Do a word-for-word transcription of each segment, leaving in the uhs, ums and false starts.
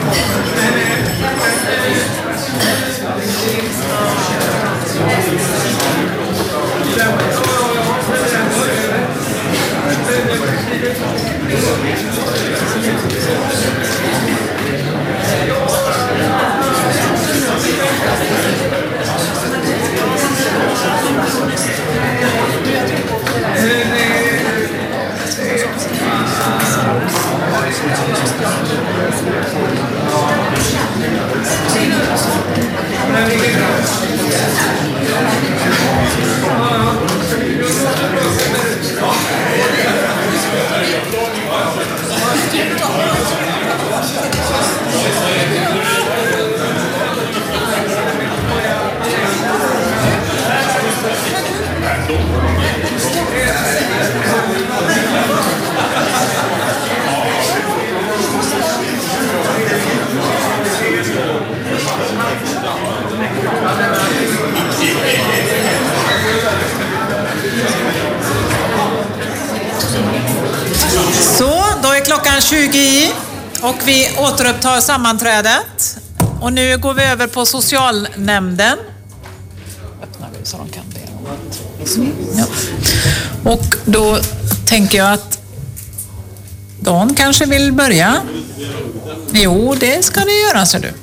Så, då är klockan tjugo i och vi återupptar sammanträdet. Och nu går vi över på socialnämnden. Öppnar vi så de kan be. Ja. Och då tänker jag att Dan kanske vill börja. Jo, det ska ni göra, ser du.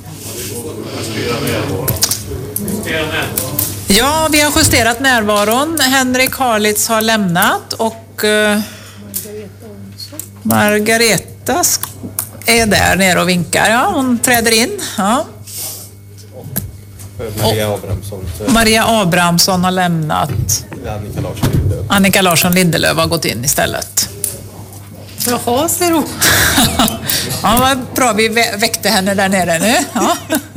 Ja, vi har justerat närvaron. Henrik Harlitz har lämnat och uh, Margareta är där nere och vinkar. Ja, hon träder in. Ja. Maria Abrahamsson. Maria Abrahamsson har lämnat. Annika Larsson Lindelöf. Annika Larsson Lindelöf har gått in istället. Jaha, ser du. Ja, vad bra. Vi väckte henne där nere nu. Ja.